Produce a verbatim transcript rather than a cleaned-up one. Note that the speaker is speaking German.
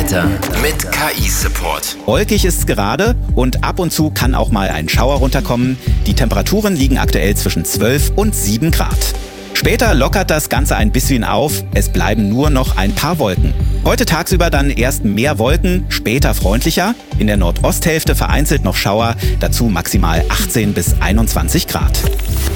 Wetter mit K I-Support. Wolkig ist es gerade und ab und zu kann auch mal ein Schauer runterkommen. Die Temperaturen liegen aktuell zwischen zwölf und sieben Grad. Später lockert das Ganze ein bisschen auf, es bleiben nur noch ein paar Wolken. Heute tagsüber dann erst mehr Wolken, später freundlicher. In der Nordosthälfte vereinzelt noch Schauer, dazu maximal achtzehn bis einundzwanzig Grad.